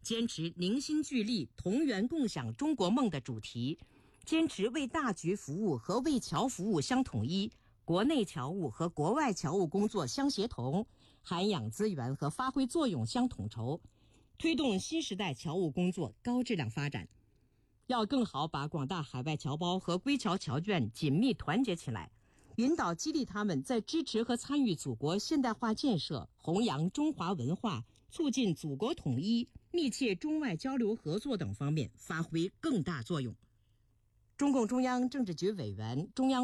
坚持凝心聚力、同源共享中国梦的主题，坚持为大局服务和为侨服务相统一，国内侨务和国外侨务工作相协同，涵养资源和发挥作用相统筹，推动新时代侨务工作高质量发展。要更好把广大海外侨胞和归侨侨眷紧密团结起来，引导激励他们在支持和参与祖国现代化建设、弘扬中华文化、促进祖国统一、密切中外交流合作等方面发挥更大作用。中共中央政治局委员、中央